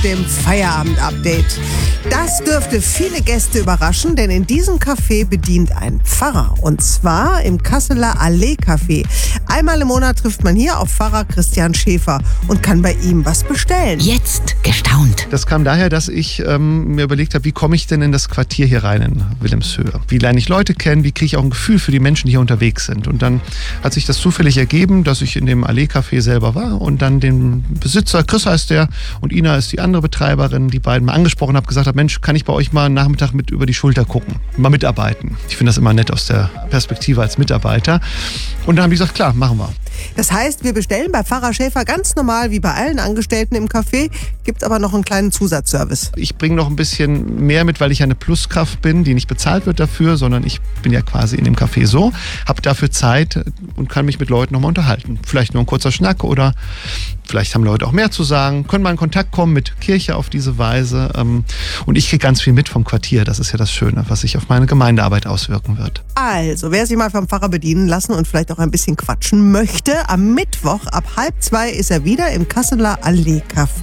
dem Feierabend-Update. Das dürfte viele Gäste überraschen, denn in diesem Café bedient ein Pfarrer. Und zwar im Kasseler Allee-Café. Einmal im Monat trifft man hier auf Pfarrer Christian Schäfer und kann bei ihm was bestellen. Jetzt gestaunt. Das kam daher, dass ich mir überlegt habe, wie komme ich denn in das Quartier hier rein in Wilhelmshöhe? Wie lerne ich Leute kennen? Wie kriege ich auch ein Gefühl für die Menschen, die hier unterwegs sind? Und dann hat sich das zufällig ergeben, dass ich in dem Allee-Café selber war und dann den Besitzer, Chris heißt der, und Ina ist die andere Betreiberin, die beiden mal angesprochen habe, gesagt habe, Mensch, kann ich bei euch mal einen Nachmittag mit über die Schulter gucken, mal mitarbeiten. Ich finde das immer nett aus der Perspektive als Mitarbeiter. Und dann habe ich gesagt, klar, machen wir. Das heißt, wir bestellen bei Pfarrer Schäfer ganz normal wie bei allen Angestellten im Café, gibt aber noch einen kleinen Zusatzservice. Ich bringe noch ein bisschen mehr mit, weil ich eine Pluskraft bin, die nicht bezahlt wird dafür, sondern ich bin ja quasi in dem Café so, habe dafür Zeit und kann mich mit Leuten nochmal unterhalten. Vielleicht nur ein kurzer Schnack oder vielleicht haben Leute auch mehr zu sagen, können mal in Kontakt kommen mit Kirche auf diese Weise. Und ich kriege ganz viel mit vom Quartier, das ist ja das Schöne, was sich auf meine Gemeindearbeit auswirken wird. Also, wer sich mal vom Pfarrer bedienen lassen und vielleicht auch ein bisschen quatschen möchte, am Mittwoch ab 1:30 ist er wieder im Kasseler Allee-Café.